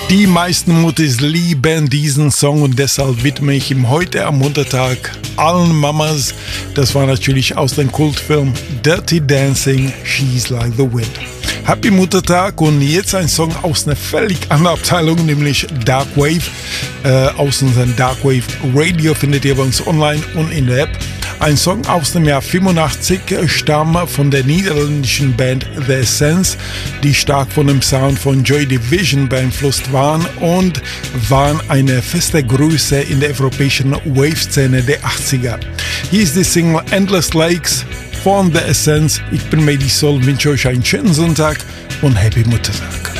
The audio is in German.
Die meisten Muttis lieben diesen Song und deshalb widme ich ihm heute am Muttertag allen Mamas. Das war natürlich aus dem Kultfilm Dirty Dancing, She's Like the Wind. Happy Muttertag und jetzt ein Song aus einer völlig anderen Abteilung, nämlich Dark Wave. Aus unserem Dark Wave Radio findet ihr bei uns online und in der App. Ein Song aus dem Jahr 85 stammt von der niederländischen Band The Essence, die stark von dem Sound von Joy Division beeinflusst waren und waren eine feste Größe in der europäischen Wave-Szene der 80er. Hier ist die Single Endless Lakes von The Essence. Ich bin Mehdi Sol, wünsche euch einen schönen Sonntag und Happy Muttertag.